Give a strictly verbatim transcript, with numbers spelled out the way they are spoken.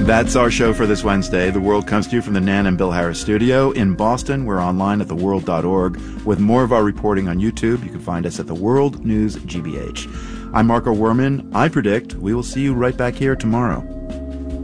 That's our show for this Wednesday. The World comes to you from the Nan and Bill Harris studio. In Boston, we're online at the world dot org with more of our reporting on YouTube. You can find us at The World News G B H. I'm Marco Werman. I predict we will see you right back here tomorrow.